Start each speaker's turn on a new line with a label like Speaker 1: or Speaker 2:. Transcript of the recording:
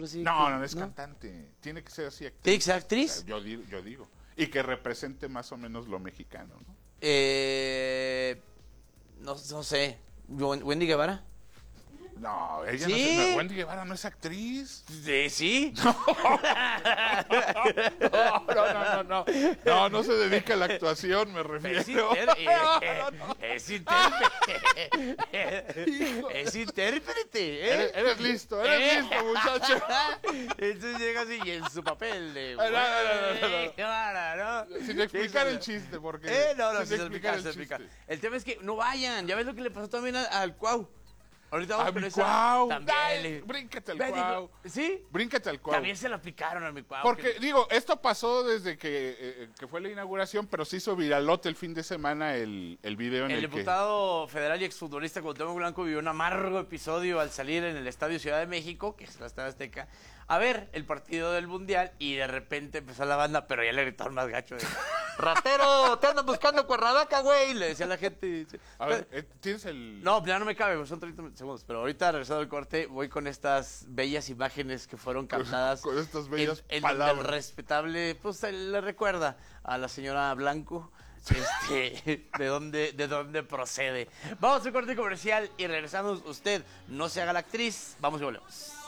Speaker 1: pero sí.
Speaker 2: No, es cantante. Tiene que ser así actriz.
Speaker 1: ¿Tiene que ser actriz?
Speaker 2: O sea, yo digo. Y que represente más o menos lo mexicano, ¿no?
Speaker 1: No sé. ¿Wendy Guevara?
Speaker 2: No, ella
Speaker 1: ¿Sí?
Speaker 2: no es. Wendy Guevara no es actriz.
Speaker 1: ¿Sí?
Speaker 2: No se dedica a la actuación, me refiero.
Speaker 1: Es intérprete. Es intérprete.
Speaker 2: Eres listo, muchacho.
Speaker 1: Entonces llega así y en su papel de...
Speaker 2: No. Sin explicar el chiste, porque...
Speaker 1: No, sin explicar. El tema es que no vayan. Ya ves lo que le pasó también al Cuau. Ahorita vamos con esa.
Speaker 2: Cuau.
Speaker 1: También.
Speaker 2: Bríncate al Cuau.
Speaker 1: ¿Sí?
Speaker 2: Bríncate al Cuau.
Speaker 1: También se lo aplicaron a mi Cuau.
Speaker 2: Porque, digo, esto pasó desde que fue la inauguración, pero se hizo viralote el fin de semana el video en el que...
Speaker 1: El diputado federal y exfutbolista Cuauhtémoc Blanco vivió un amargo episodio al salir en el Estadio Ciudad de México, que es la Estadio Azteca, a ver el partido del Mundial y de repente empezó la banda, pero ya le gritaron más gacho de... ¡Ratero! ¡Te andan buscando Cuernavaca, güey! Le decía a la gente.
Speaker 2: A ver, ¿tienes el...?
Speaker 1: No, ya no me cabe, son 30 segundos. Pero ahorita, regresado al corte, voy con estas bellas imágenes que fueron captadas.
Speaker 2: Con estas bellas
Speaker 1: en
Speaker 2: palabras.
Speaker 1: el respetable, pues le recuerda a la señora Blanco de dónde procede. Vamos a un corte comercial y regresamos. Usted no se haga la actriz. Vamos y volvemos.